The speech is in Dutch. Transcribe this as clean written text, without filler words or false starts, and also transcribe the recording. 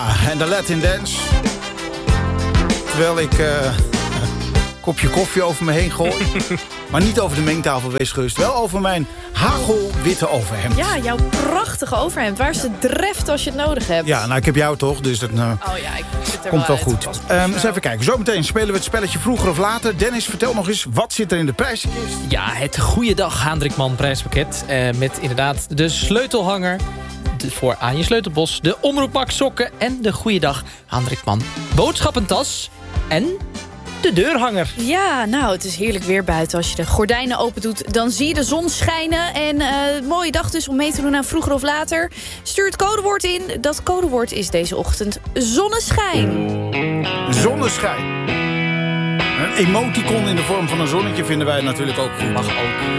En de Latin Dance. Terwijl ik een kopje koffie over me heen gooi. Maar niet over de mengtafel, wees gerust. Wel over mijn hagelwitte overhemd. Ja, jouw prachtige overhemd. Waar is de dreft als je het nodig hebt? Ja, nou, ik heb jou toch, dus dat Oh ja, ik zit er komt wel uit. goed. Eens even kijken. Zometeen spelen we het spelletje vroeger of later. Dennis, vertel nog eens, wat zit er in de prijzenkist? Ja, het Goeiedag Hendrikman prijspakket. Met inderdaad de sleutelhanger voor aan je sleutelbos. De Omroep Max sokken en de Goeiedag Hendrikman boodschappentas. En de deurhanger. Ja, nou, het is heerlijk weer buiten. Als je de gordijnen open doet, dan zie je de zon schijnen. En mooie dag dus om mee te doen aan vroeger of later. Stuur het codewoord in. Dat codewoord is deze ochtend zonneschijn. Zonneschijn. Een emoticon in de vorm van een zonnetje vinden wij natuurlijk ook goed. Mag ook.